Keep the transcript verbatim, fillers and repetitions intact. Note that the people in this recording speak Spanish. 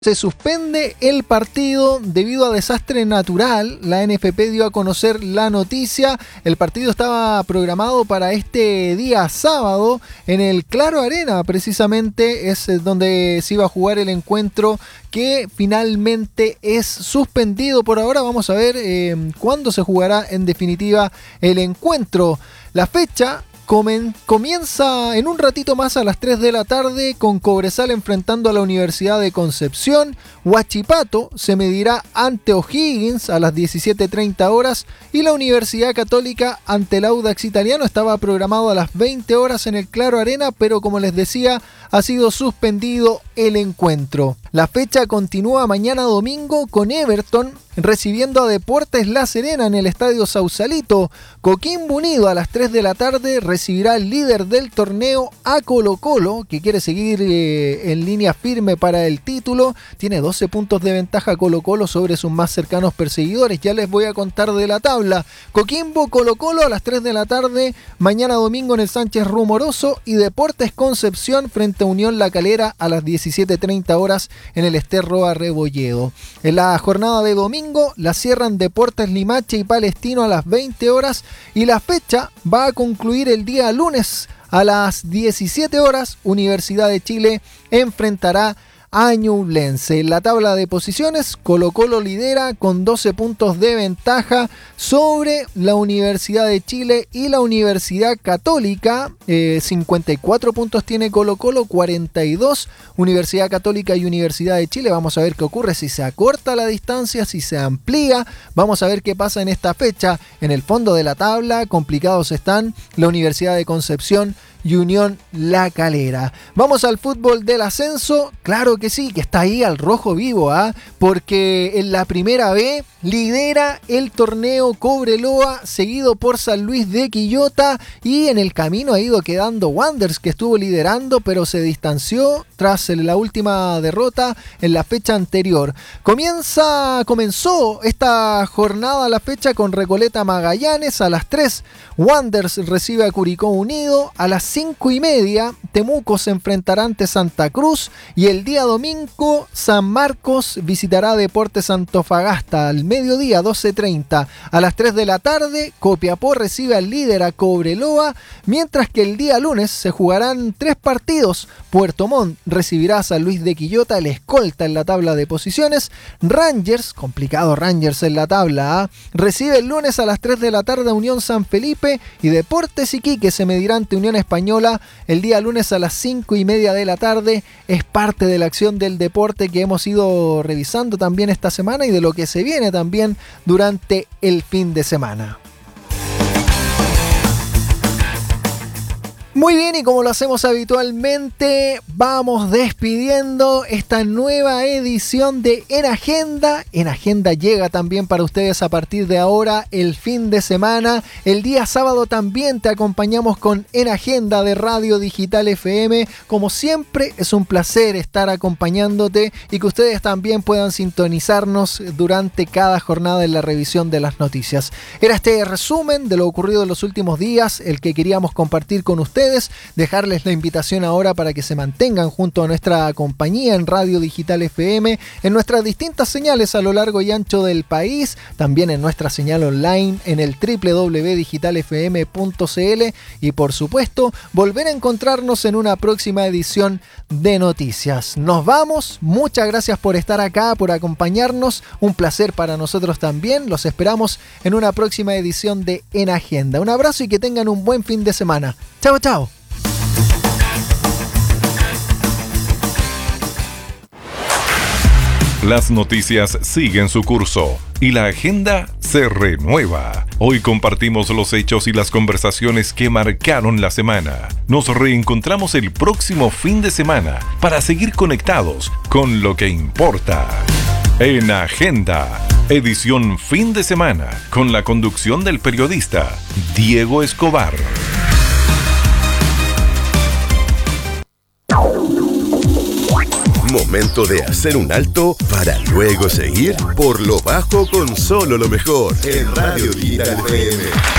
Se suspende el partido debido a desastre natural. La N F P dio a conocer la noticia. El partido estaba programado para este día sábado en el Claro Arena. Precisamente es donde se iba a jugar el encuentro que finalmente es suspendido por ahora. Vamos a ver eh, cuándo se jugará en definitiva el encuentro. La fecha comienza en un ratito más a las tres de la tarde con Cobresal enfrentando a la Universidad de Concepción. Huachipato se medirá ante O'Higgins a las diecisiete treinta horas y la Universidad Católica ante el Audax Italiano. Estaba programado a las veinte horas en el Claro Arena, pero como les decía, ha sido suspendido el encuentro. La fecha continúa mañana domingo con Everton recibiendo a Deportes La Serena en el Estadio Sausalito. Coquimbo Unido a las tres de la tarde recibirá al líder del torneo a Colo Colo, que quiere seguir eh, en línea firme para el título. Tiene doce puntos de ventaja Colo Colo sobre sus más cercanos perseguidores. Ya les voy a contar de la tabla. Coquimbo Colo Colo a las tres de la tarde, mañana domingo en el Sánchez Rumoroso, y Deportes Concepción frente a Unión La Calera a las diecisiete treinta horas en el Ester Roa Rebolledo. En la jornada de domingo la cierran Deportes Limache y Palestino a las veinte horas y la fecha va a concluir el día lunes a las diecisiete horas. Universidad de Chile enfrentará a Ñublense. En la tabla de posiciones, Colo Colo lidera con doce puntos de ventaja sobre la Universidad de Chile y la Universidad Católica. Eh, cincuenta y cuatro puntos tiene Colo Colo, cuarenta y dos Universidad Católica y Universidad de Chile. Vamos a ver qué ocurre, si se acorta la distancia, si se amplía. Vamos a ver qué pasa en esta fecha. En el fondo de la tabla, complicados están la Universidad de Concepción y Unión La Calera. Vamos al fútbol del ascenso. Claro que sí, que está ahí al rojo vivo, ¿ah? ¿eh? Porque en la primera B lidera el torneo Cobreloa, seguido por San Luis de Quillota, y en el camino ha ido quedando Wanderers, que estuvo liderando pero se distanció tras la última derrota en la fecha anterior. Comienza, comenzó esta jornada la fecha con Recoleta Magallanes a las tres. Wanderers recibe a Curicó Unido. A las cinco y media Temuco se enfrentará ante Santa Cruz, y el día domingo San Marcos visitará Deportes Antofagasta. Al mediodía doce treinta. A las tres de la tarde Copiapó recibe al líder a Cobreloa, mientras que el día lunes se jugarán tres partidos. Puerto Montt recibirá a San Luis de Quillota, el escolta en la tabla de posiciones. Rangers, complicado Rangers en la tabla, ¿eh? recibe el lunes a las tres de la tarde a Unión San Felipe, y Deportes Iquique se medirá ante Unión Española el día lunes a las cinco y media de la tarde. Es parte de la acción del deporte que hemos ido revisando también esta semana y de lo que se viene también durante el fin de semana. Muy bien, y como lo hacemos habitualmente, vamos despidiendo esta nueva edición de En Agenda. En Agenda llega también para ustedes a partir de ahora el fin de semana. El día sábado también te acompañamos con En Agenda de Radio Digital F M. Como siempre, es un placer estar acompañándote y que ustedes también puedan sintonizarnos durante cada jornada en la revisión de las noticias. Era este resumen de lo ocurrido en los últimos días, el que queríamos compartir con ustedes. Dejarles la invitación ahora para que se mantengan junto a nuestra compañía en Radio Digital F M, en nuestras distintas señales a lo largo y ancho del país, también en nuestra señal online en el doble u doble u doble u punto digital f m punto c l, y por supuesto volver a encontrarnos en una próxima edición de noticias. Nos vamos, muchas gracias por estar acá, por acompañarnos, un placer para nosotros también. Los esperamos en una próxima edición de En Agenda. Un abrazo y que tengan un buen fin de semana. Chao, chao. Las noticias siguen su curso y la agenda se renueva. Hoy compartimos los hechos y las conversaciones que marcaron la semana. Nos reencontramos el próximo fin de semana para seguir conectados con lo que importa. En Agenda, edición fin de semana, con la conducción del periodista Diego Escobar. Momento de hacer un alto para luego seguir por lo bajo con solo lo mejor en Radio Digital F M.